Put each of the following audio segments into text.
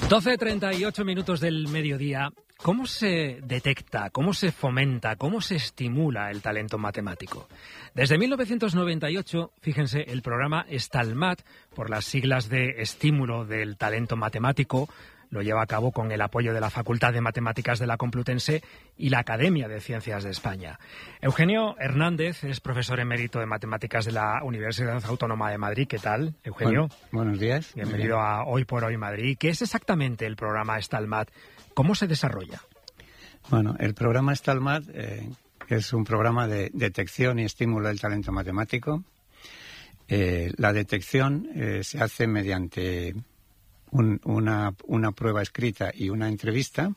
12:38 del mediodía. ¿Cómo se detecta, cómo se fomenta, cómo se estimula el talento matemático? Desde 1998, fíjense, el programa STALMAT, por las siglas de Estímulo del Talento Matemático, lo lleva a cabo con el apoyo de la Facultad de Matemáticas de la Complutense y la Academia de Ciencias de España. Eugenio Hernández es profesor emérito de Matemáticas de la Universidad Autónoma de Madrid. ¿Qué tal, Eugenio? Buenos días. Bienvenido a Hoy por Hoy Madrid. ¿Qué es exactamente el programa STALMAT? ¿Cómo se desarrolla? Bueno, el programa STALMAT es un programa de detección y estímulo del talento matemático. La detección se hace mediante una prueba escrita y una entrevista.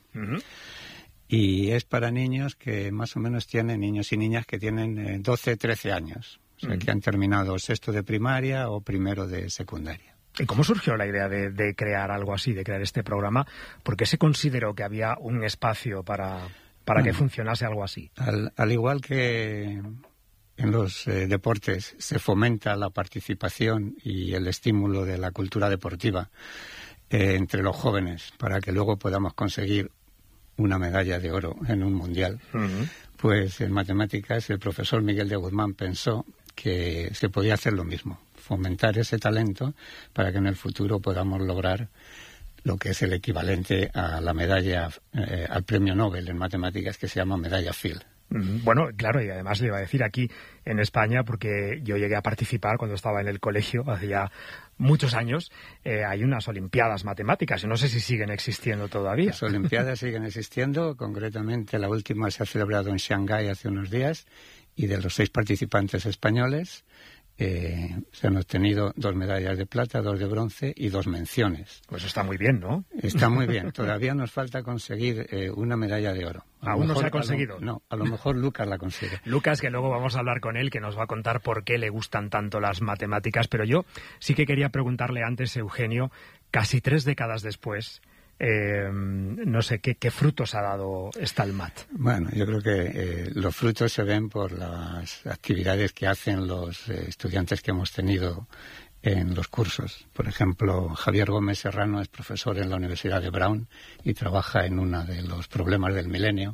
Y es para niños que más o menos niños y niñas que tienen 12, 13 años. O sea, que han terminado sexto de primaria o primero de secundaria. ¿Y cómo surgió la idea de crear algo así, de crear este programa? ¿Por qué se consideró que había un espacio para que funcionase algo así? Al igual que en los deportes se fomenta la participación y el estímulo de la cultura deportiva entre los jóvenes para que luego podamos conseguir una medalla de oro en un mundial, pues en matemáticas el profesor Miguel de Guzmán pensó que se podía hacer lo mismo, fomentar ese talento para que en el futuro podamos lograr lo que es el equivalente a la medalla, al premio Nobel en matemáticas, que se llama medalla Fields. Bueno, claro, y además le iba a decir aquí en España, porque yo llegué a participar cuando estaba en el colegio, hace ya muchos años, hay unas Olimpiadas Matemáticas, y no sé si siguen existiendo todavía. Las Olimpiadas siguen existiendo, concretamente la última se ha celebrado en Shanghái hace unos días, y de los 6 participantes españoles se han obtenido 2 medallas de plata, 2 de bronce y 2 menciones. Pues está muy bien, ¿no? Está muy bien. Todavía nos falta conseguir una medalla de oro. ¿Aún no se ha conseguido? No, a lo mejor Lucas la consigue. Lucas, que luego vamos a hablar con él, que nos va a contar por qué le gustan tanto las matemáticas. Pero yo sí que quería preguntarle antes, Eugenio, casi 3 décadas después, no sé, ¿qué frutos ha dado STALMAT? Bueno, yo creo que los frutos se ven por las actividades que hacen los estudiantes que hemos tenido en los cursos. Por ejemplo, Javier Gómez Serrano es profesor en la Universidad de Brown y trabaja en uno de los problemas del milenio.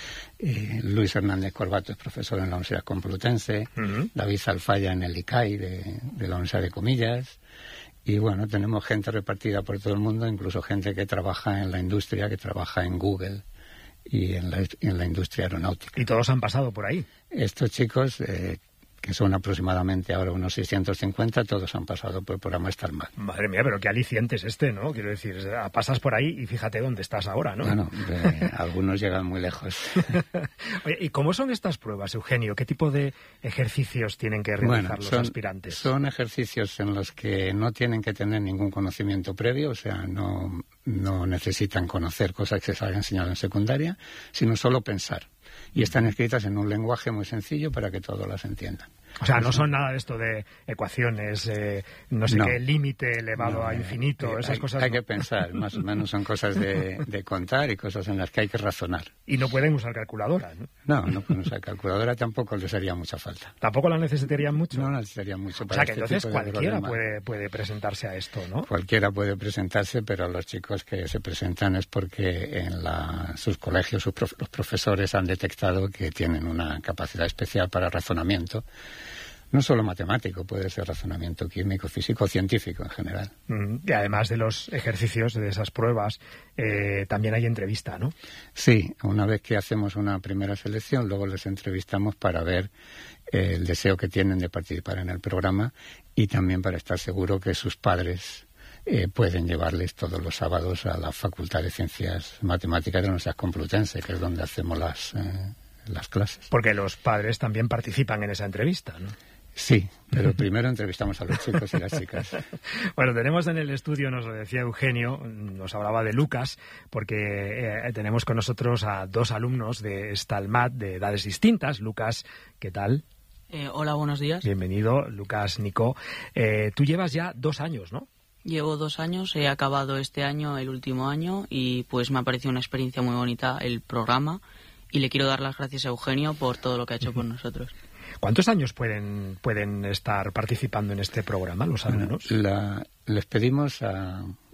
Luis Hernández Corbato es profesor en la Universidad Complutense. David Alfaya en el ICAI de la Universidad de Comillas. Y bueno, tenemos gente repartida por todo el mundo, incluso gente que trabaja en la industria, que trabaja en Google y en la industria aeronáutica. ¿Y todos han pasado por ahí? Estos chicos, que son aproximadamente ahora unos 650, todos han pasado por el programa STALMAT. Madre mía, pero qué aliciente es este, ¿no? Quiero decir, pasas por ahí y fíjate dónde estás ahora, ¿no? Bueno, algunos llegan muy lejos. Oye, ¿y cómo son estas pruebas, Eugenio? ¿Qué tipo de ejercicios tienen que realizar los aspirantes? Son ejercicios en los que no tienen que tener ningún conocimiento previo, o sea, no necesitan conocer cosas que se les ha enseñado en secundaria, sino solo pensar. Y están escritas en un lenguaje muy sencillo para que todos las entiendan. O sea, no son nada de esto de ecuaciones, no sé qué, límite elevado a infinito, esas cosas. Hay que pensar, más o menos son cosas de contar y cosas en las que hay que razonar. Y no pueden usar calculadora, ¿no? No pueden usar calculadora, tampoco les haría mucha falta. ¿Tampoco la necesitarían mucho? No necesitarían mucho. O sea, que entonces cualquiera puede presentarse a esto, ¿no? Cualquiera puede presentarse, pero los chicos que se presentan es porque en sus colegios los profesores han detectado que tienen una capacidad especial para razonamiento. No solo matemático, puede ser razonamiento químico, físico, científico en general. Y además de los ejercicios, de esas pruebas, también hay entrevista, ¿no? Sí, una vez que hacemos una primera selección, luego les entrevistamos para ver el deseo que tienen de participar en el programa y también para estar seguro que sus padres pueden llevarles todos los sábados a la Facultad de Ciencias Matemáticas de la Universidad Complutense, que es donde hacemos las clases. Porque los padres también participan en esa entrevista, ¿no? Sí, pero primero entrevistamos a los chicos y las chicas. Bueno, tenemos en el estudio, nos lo decía Eugenio, nos hablaba de Lucas, porque tenemos con nosotros a 2 alumnos de STALMAT de edades distintas. Lucas, ¿qué tal? Hola, buenos días. Bienvenido, Lucas Nico. Tú llevas ya 2 años, ¿no? Llevo 2 años, he acabado este año, el último año, y pues me ha parecido una experiencia muy bonita el programa, y le quiero dar las gracias a Eugenio por todo lo que ha hecho por nosotros. ¿Cuántos años pueden estar participando en este programa los alumnos? Les pedimos a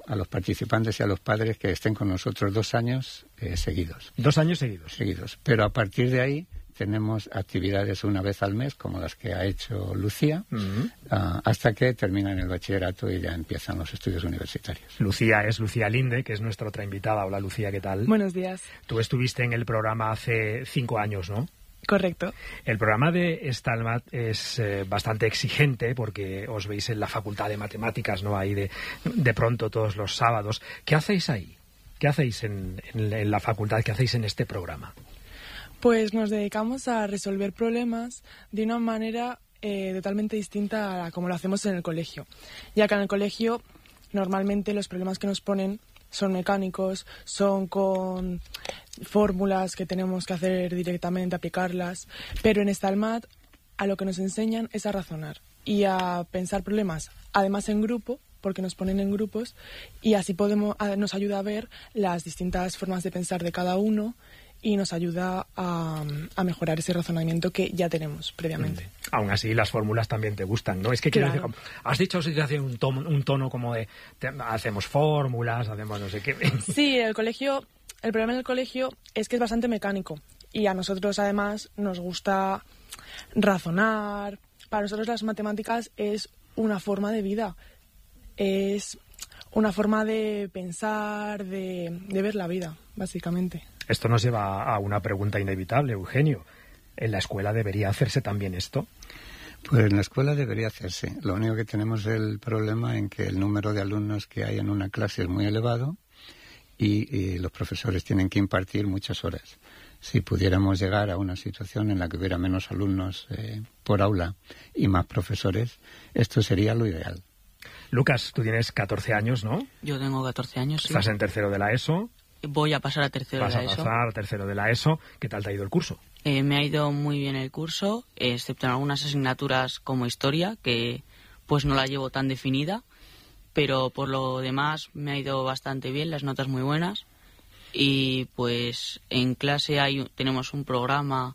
a los participantes y a los padres que estén con nosotros 2 años seguidos. 2 años seguidos. Seguidos. Pero a partir de ahí tenemos actividades una vez al mes, como las que ha hecho Lucía, hasta que terminan el bachillerato y ya empiezan los estudios universitarios. Lucía es Lucía Linde, que es nuestra otra invitada. Hola, Lucía, ¿qué tal? Buenos días. Tú estuviste en el programa hace 5 años, ¿no? Correcto. El programa de STALMAT es bastante exigente porque os veis en la Facultad de Matemáticas, ¿no? Ahí de pronto todos los sábados. ¿Qué hacéis ahí? ¿Qué hacéis en la facultad? ¿Qué hacéis en este programa? Pues nos dedicamos a resolver problemas de una manera totalmente distinta a como lo hacemos en el colegio. Ya que en el colegio normalmente los problemas que nos ponen son mecánicos, son con fórmulas que tenemos que hacer directamente, aplicarlas. Pero en STALMAT a lo que nos enseñan es a razonar y a pensar problemas, además en grupo, porque nos ponen en grupos, y así nos ayuda a ver las distintas formas de pensar de cada uno y nos ayuda a mejorar ese razonamiento que ya tenemos previamente. Aún así, las fórmulas también te gustan, ¿no? Es que quiero decir, has dicho si te hace un tono como de hacemos fórmulas, hacemos no sé qué. Sí, el problema del colegio es que es bastante mecánico y a nosotros además nos gusta razonar. Para nosotros las matemáticas es una forma de vida, es una forma de pensar, de ver la vida, básicamente. Esto nos lleva a una pregunta inevitable, Eugenio. ¿En la escuela debería hacerse también esto? Pues en la escuela debería hacerse. Lo único que tenemos es el problema en que el número de alumnos que hay en una clase es muy elevado y los profesores tienen que impartir muchas horas. Si pudiéramos llegar a una situación en la que hubiera menos alumnos por aula y más profesores, esto sería lo ideal. Lucas, tú tienes 14 años, ¿no? Yo tengo 14 años, sí. Estás en tercero de la ESO. Voy a pasar a tercero de la ESO. Vas a pasar a tercero de la ESO. ¿Qué tal te ha ido el curso? Me ha ido muy bien el curso, excepto en algunas asignaturas como historia, que pues no la llevo tan definida, pero por lo demás me ha ido bastante bien, las notas muy buenas. Y pues en clase tenemos un programa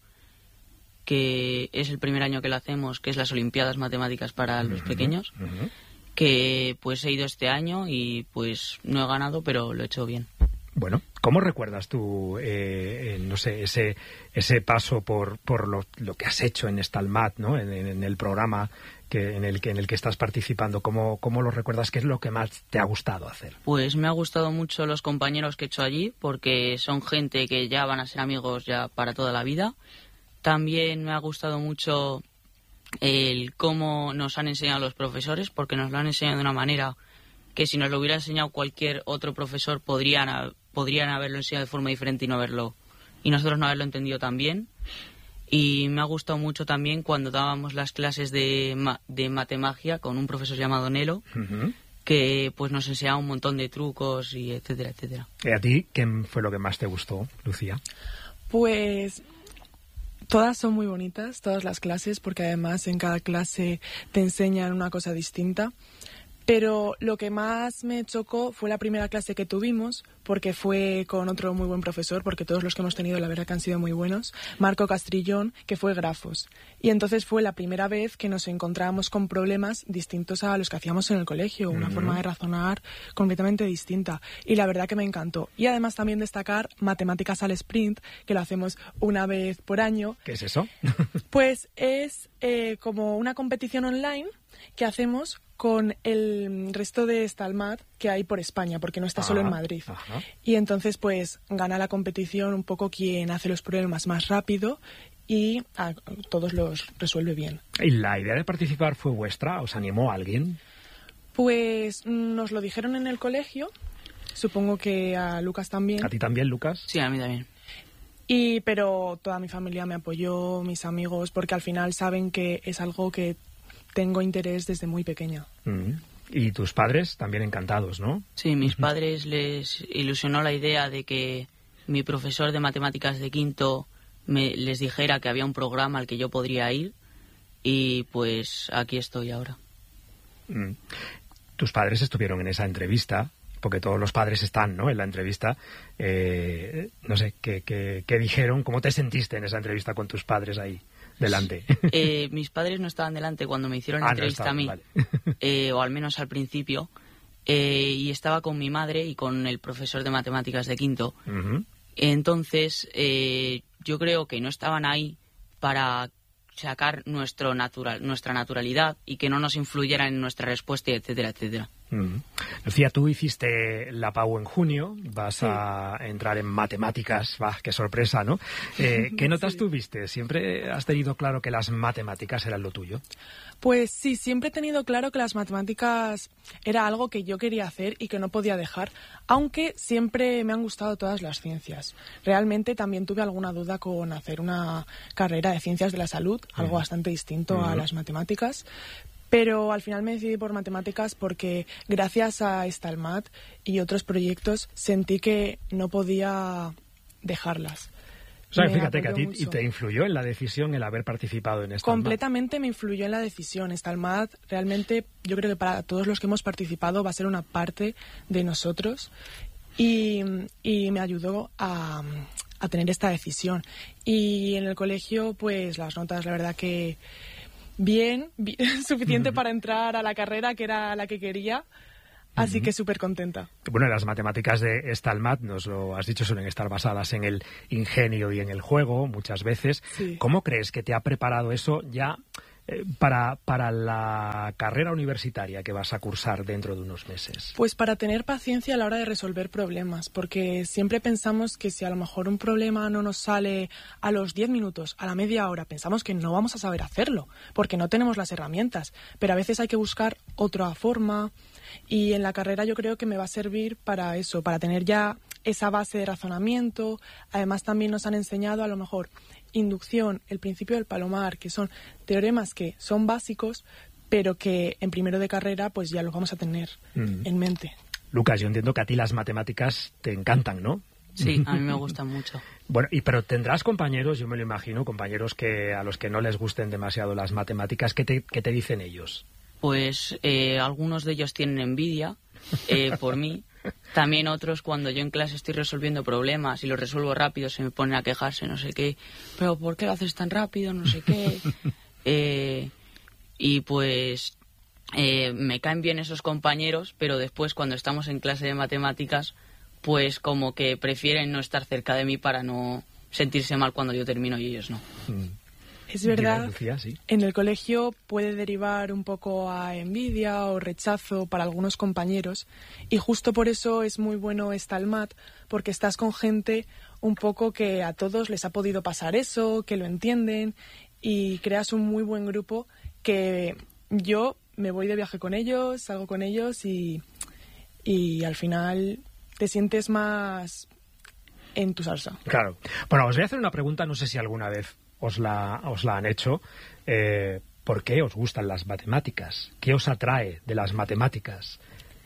que es el primer año que lo hacemos, que es las Olimpiadas Matemáticas para los pequeños, que pues he ido este año y pues no he ganado, pero lo he hecho bien. Bueno, ¿cómo recuerdas tú, no sé, ese paso por lo que has hecho en STALMAT, ¿no? En el programa en el que estás participando? ¿Cómo lo recuerdas? ¿Qué es lo que más te ha gustado hacer? Pues me ha gustado mucho los compañeros que he hecho allí, porque son gente que ya van a ser amigos ya para toda la vida. También me ha gustado mucho el cómo nos han enseñado los profesores, porque nos lo han enseñado de una manera que si nos lo hubiera enseñado cualquier otro profesor podrían haberlo enseñado de forma diferente y nosotros no haberlo entendido tan bien. Y me ha gustado mucho también cuando dábamos las clases de matemagia con un profesor llamado Nelo, que pues nos enseñaba un montón de trucos y etcétera, etcétera. ¿Y a ti qué fue lo que más te gustó, Lucía? Pues todas son muy bonitas, todas las clases, porque además en cada clase te enseñan una cosa distinta. Pero lo que más me chocó fue la primera clase que tuvimos, porque fue con otro muy buen profesor, porque todos los que hemos tenido la verdad que han sido muy buenos, Marco Castrillón, que fue grafos. Y entonces fue la primera vez que nos encontrábamos con problemas distintos a los que hacíamos en el colegio, una forma de razonar completamente distinta. Y la verdad que me encantó. Y además también destacar matemáticas al sprint, que lo hacemos una vez por año. ¿Qué es eso? Pues es como una competición online que hacemos con el resto de STALMAT que hay por España, porque no está solo en Madrid. Ajá. Y entonces, pues, gana la competición un poco quien hace los problemas más rápido y a todos los resuelve bien. ¿Y la idea de participar fue vuestra? ¿Os animó alguien? Pues nos lo dijeron en el colegio, supongo que a Lucas también. ¿A ti también, Lucas? Sí, a mí también. Pero toda mi familia me apoyó, mis amigos, porque al final saben que es algo que tengo interés desde muy pequeña. Y tus padres también encantados, ¿no? Sí, mis padres les ilusionó la idea de que mi profesor de matemáticas de quinto les dijera que había un programa al que yo podría ir y pues aquí estoy ahora. Tus padres estuvieron en esa entrevista, porque todos los padres están, ¿no?, en la entrevista. No sé, ¿qué dijeron? ¿Cómo te sentiste en esa entrevista con tus padres ahí delante? Mis padres no estaban delante cuando me hicieron la entrevista a mí, vale. O al menos al principio, y estaba con mi madre y con el profesor de matemáticas de quinto. Ujú. Entonces, yo creo que no estaban ahí para sacar nuestra naturalidad y que no nos influyeran en nuestra respuesta, etcétera, etcétera. Mm. Lucía, tú hiciste la PAU en junio, vas Sí. a entrar en matemáticas, qué sorpresa, ¿no? ¿Qué notas Sí. tuviste? ¿Siempre has tenido claro que las matemáticas eran lo tuyo? Pues sí, siempre he tenido claro que las matemáticas era algo que yo quería hacer y que no podía dejar, aunque siempre me han gustado todas las ciencias. Realmente también tuve alguna duda con hacer una carrera de ciencias de la salud, algo bastante distinto a las matemáticas, pero al final me decidí por matemáticas porque gracias a Estalmat y otros proyectos sentí que no podía dejarlas. O sea, Me fíjate que a apoyó ti mucho. te influyó en la decisión el haber participado en esta. Completamente me influyó en la decisión. Estalmat realmente, yo creo que para todos los que hemos participado va a ser una parte de nosotros y me ayudó a tener esta decisión. Y en el colegio, pues las notas, la verdad que bien suficiente para entrar a la carrera que era la que quería. Así que súper contenta. Bueno, las matemáticas de Estalmat, nos lo has dicho, suelen estar basadas en el ingenio y en el juego muchas veces. Sí. ¿Cómo crees que te ha preparado eso ya para la carrera universitaria que vas a cursar dentro de unos meses? Pues para tener paciencia a la hora de resolver problemas, porque siempre pensamos que si a lo mejor un problema no nos sale a los 10 minutos, a la media hora, pensamos que no vamos a saber hacerlo, porque no tenemos las herramientas, pero a veces hay que buscar otra forma y en la carrera yo creo que me va a servir para eso, para tener ya esa base de razonamiento. Además también nos han enseñado a lo mejor inducción, el principio del palomar, que son teoremas que son básicos, pero que en primero de carrera pues ya los vamos a tener en mente. Lucas, yo entiendo que a ti las matemáticas te encantan, ¿no? Sí, a mí me gustan mucho. Bueno, pero tendrás compañeros, yo me lo imagino, compañeros a los que no les gusten demasiado las matemáticas. ¿Qué te dicen ellos? Pues algunos de ellos tienen envidia por mí. También otros, cuando yo en clase estoy resolviendo problemas y los resuelvo rápido, se me ponen a quejarse, no sé qué. ¿Pero por qué lo haces tan rápido? No sé qué. Y pues me caen bien esos compañeros, pero después cuando estamos en clase de matemáticas, pues como que prefieren no estar cerca de mí para no sentirse mal cuando yo termino y ellos no. Es verdad, Dime, Lucía, sí. en el colegio puede derivar un poco a envidia o rechazo para algunos compañeros y justo por eso es muy bueno Estalmat, porque estás con gente un poco que a todos les ha podido pasar eso, que lo entienden y creas un muy buen grupo que yo me voy de viaje con ellos, salgo con ellos y al final te sientes más en tu salsa. Claro. Bueno, os voy a hacer una pregunta, no sé si alguna vez os la han hecho. ¿Por qué os gustan las matemáticas? ¿Qué os atrae de las matemáticas?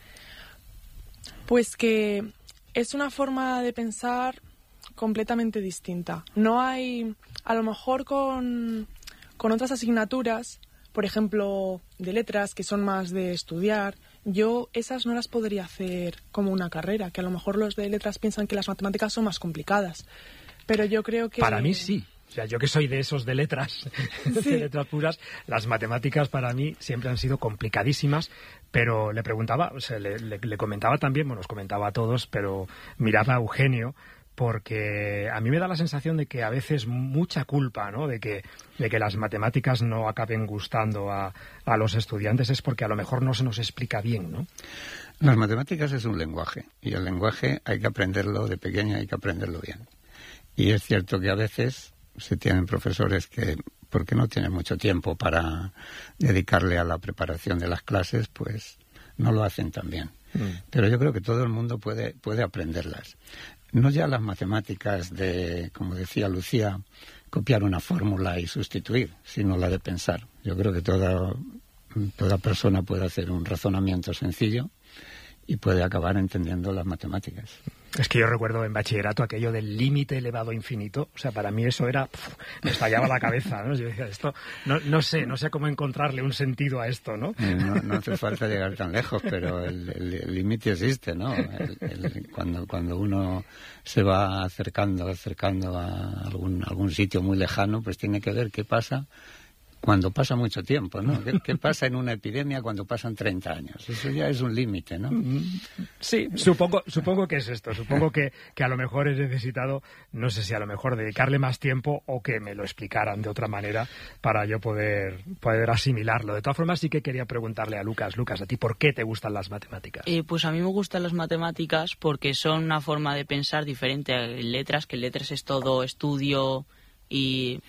Pues que es una forma de pensar completamente distinta. No hay, a lo mejor con otras asignaturas, por ejemplo, de letras, que son más de estudiar, yo esas no las podría hacer como una carrera, que a lo mejor los de letras piensan que las matemáticas son más complicadas. Pero yo creo que... Para mí sí. O sea, yo que soy de esos de letras, de letras puras, las matemáticas para mí siempre han sido complicadísimas, pero le preguntaba, o sea, le comentaba también, bueno, os comentaba a todos, pero miraba a Eugenio, porque a mí me da la sensación de que a veces mucha culpa, ¿no?, de que las matemáticas no acaben gustando a los estudiantes es porque a lo mejor no se nos explica bien, ¿no? Las matemáticas es un lenguaje, y el lenguaje hay que aprenderlo de pequeño, hay que aprenderlo bien. Y es cierto que a veces se tienen profesores que, porque no tienen mucho tiempo para dedicarle a la preparación de las clases, pues no lo hacen tan bien. Pero yo creo que todo el mundo puede aprenderlas. No ya las matemáticas de, como decía Lucía, copiar una fórmula y sustituir, sino la de pensar. Yo creo que toda persona puede hacer un razonamiento sencillo y puede acabar entendiendo las matemáticas. Es que yo recuerdo en bachillerato aquello del límite elevado a infinito. O sea, para mí eso era... me estallaba la cabeza, ¿no? Yo decía, esto... No sé cómo encontrarle un sentido a esto, ¿no? No hace falta llegar tan lejos, pero el límite existe, ¿no? Cuando uno se va acercando a algún sitio muy lejano, pues tiene que ver qué pasa cuando pasa mucho tiempo, ¿no? ¿Qué pasa en una epidemia cuando pasan 30 años? Eso ya es un límite, ¿no? Sí, supongo que es esto. Supongo que a lo mejor he necesitado, no sé si a lo mejor dedicarle más tiempo o que me lo explicaran de otra manera para yo poder asimilarlo. De todas formas, sí que quería preguntarle a Lucas. Lucas, ¿a ti por qué te gustan las matemáticas? Pues a mí me gustan las matemáticas porque son una forma de pensar diferente a letras, que letras es todo estudio y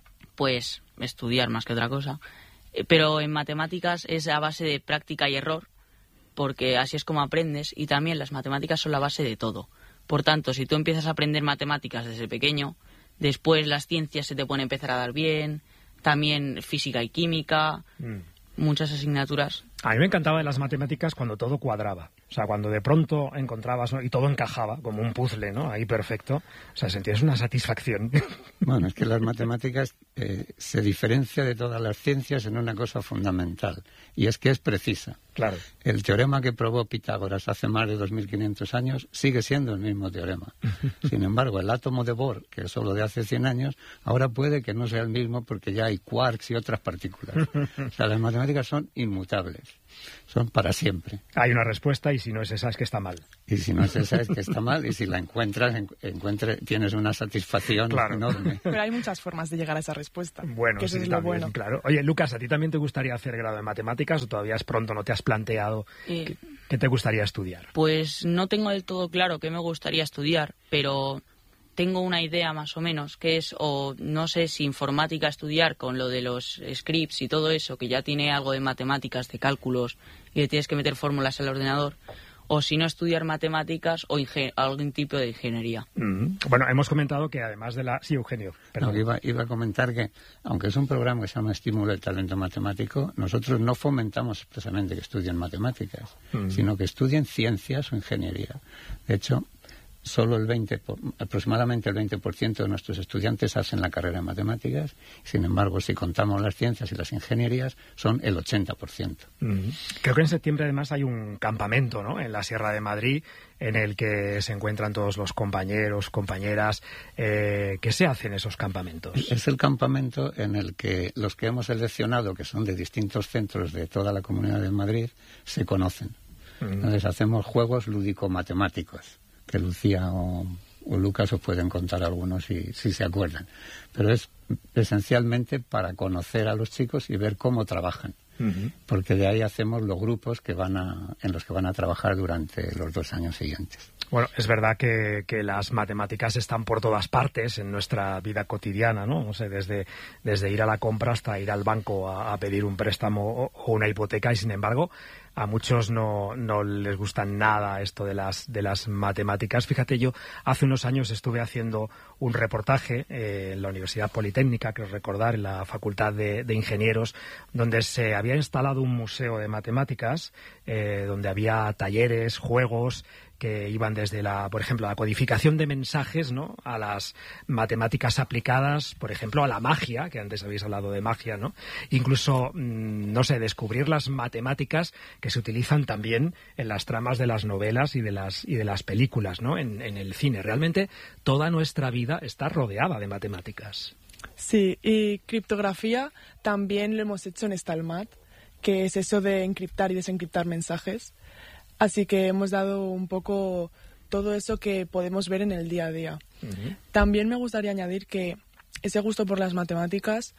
pues estudiar más que otra cosa. Pero en matemáticas es a base de práctica y error, porque así es como aprendes, y también las matemáticas son la base de todo. Por tanto, si tú empiezas a aprender matemáticas desde pequeño, después las ciencias se te pueden empezar a dar bien, también física y química, muchas asignaturas. A mí me encantaba de las matemáticas cuando todo cuadraba. O sea, cuando de pronto encontrabas, ¿no?, y todo encajaba, como un puzzle, ¿no? Ahí perfecto. O sea, sentías una satisfacción. Bueno, es que las matemáticas se diferencia de todas las ciencias en una cosa fundamental, y es que es precisa. Claro. El teorema que probó Pitágoras hace más de 2.500 años sigue siendo el mismo teorema. Sin embargo, el átomo de Bohr, que es solo de hace 100 años, ahora puede que no sea el mismo porque ya hay quarks y otras partículas. O sea, las matemáticas son inmutables. Son para siempre. Hay una respuesta y si no es esa es que está mal. Y si no es esa es que está mal, y si la encuentras, tienes una satisfacción enorme. Pero hay muchas formas de llegar a esa respuesta. Bueno, que eso sí, es también, lo bueno. Claro. Oye, Lucas, ¿a ti también te gustaría hacer grado en matemáticas o todavía es pronto, no te has planteado qué te gustaría estudiar? Pues no tengo del todo claro qué me gustaría estudiar, pero tengo una idea más o menos, que es, o no sé si informática estudiar con lo de los scripts y todo eso, que ya tiene algo de matemáticas, de cálculos, y le tienes que meter fórmulas al ordenador, o si no estudiar matemáticas o algún tipo de ingeniería. Bueno, hemos comentado que además de la... Sí, Eugenio, perdón. No, iba a comentar que, aunque es un programa que se llama Estímulo del Talento Matemático, nosotros no fomentamos expresamente que estudien matemáticas, sino que estudien ciencias o ingeniería. De hecho, solo aproximadamente el 20% de nuestros estudiantes hacen la carrera de matemáticas. Sin embargo, si contamos las ciencias y las ingenierías, son el 80%. Creo que en septiembre además hay un campamento, ¿no?, en la Sierra de Madrid, en el que se encuentran todos los compañeros, compañeras. ¿Qué se hace en esos campamentos? Es el campamento en el que los que hemos seleccionado, que son de distintos centros de toda la Comunidad de Madrid, se conocen. Entonces hacemos juegos lúdico-matemáticos, que Lucía o Lucas os pueden contar algunos si se acuerdan. Pero es esencialmente para conocer a los chicos y ver cómo trabajan. Porque de ahí hacemos los grupos en los que van a trabajar durante los 2 años siguientes. Bueno, es verdad que las matemáticas están por todas partes en nuestra vida cotidiana, ¿no? No sé, desde ir a la compra hasta ir al banco a pedir un préstamo o una hipoteca, y sin embargo a muchos no les gusta nada esto de las matemáticas. Fíjate, yo hace unos años estuve haciendo un reportaje en la Universidad Politécnica, creo recordar, en la Facultad de Ingenieros, donde se había instalado un museo de matemáticas, donde había talleres, juegos que iban desde por ejemplo, la codificación de mensajes, ¿no?, a las matemáticas aplicadas, por ejemplo, a la magia, que antes habéis hablado de magia, ¿no? Incluso, no sé, descubrir las matemáticas que se utilizan también en las tramas de las novelas y de las películas, ¿no?, en el cine. Realmente toda nuestra vida está rodeada de matemáticas. Sí, y criptografía también lo hemos hecho en Stalmat, que es eso de encriptar y desencriptar mensajes. Así que hemos dado un poco todo eso que podemos ver en el día a día. También me gustaría añadir que ese gusto por las matemáticas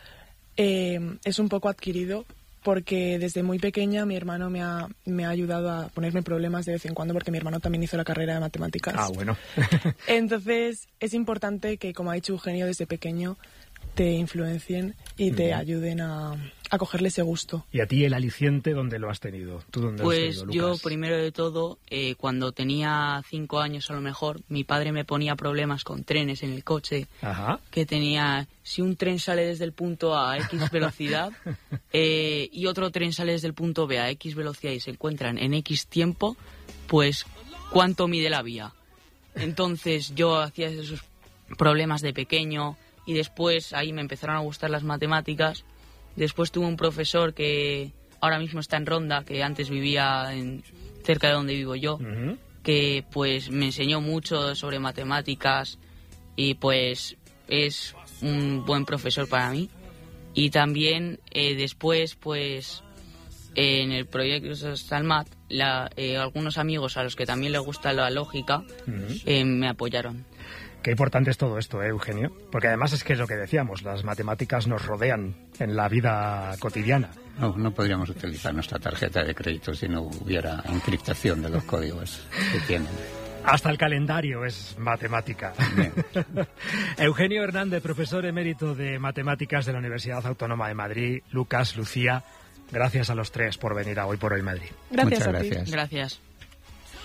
es un poco adquirido, porque desde muy pequeña mi hermano me ha ayudado a ponerme problemas de vez en cuando, porque mi hermano también hizo la carrera de matemáticas. Ah, bueno. Entonces es importante que, como ha dicho Eugenio, desde pequeño te influencien y te ayuden a cogerle ese gusto. ¿Y a ti el aliciente dónde lo has tenido? ¿Tú dónde lo has tenido, Lucas? Yo, primero de todo, cuando tenía 5 años a lo mejor, mi padre me ponía problemas con trenes en el coche. Ajá. Que tenía, si un tren sale desde el punto A a X velocidad y otro tren sale desde el punto B a X velocidad y se encuentran en X tiempo, pues ¿cuánto mide la vía? Entonces yo hacía esos problemas de pequeño y después ahí me empezaron a gustar las matemáticas. Después tuve un profesor que ahora mismo está en Ronda, que antes vivía cerca de donde vivo yo, que pues me enseñó mucho sobre matemáticas y pues es un buen profesor para mí. Y también después, pues, en el proyecto STALMAT, algunos amigos a los que también les gusta la lógica me apoyaron. Qué importante es todo esto, Eugenio, porque además es que es lo que decíamos, las matemáticas nos rodean en la vida cotidiana. No podríamos utilizar nuestra tarjeta de crédito si no hubiera encriptación de los códigos que tienen. Hasta el calendario es matemática. Eugenio Hernández, profesor emérito de matemáticas de la Universidad Autónoma de Madrid. Lucas, Lucía, gracias a los tres por venir a Hoy por Hoy Madrid. Gracias Muchas a ti. gracias. Gracias.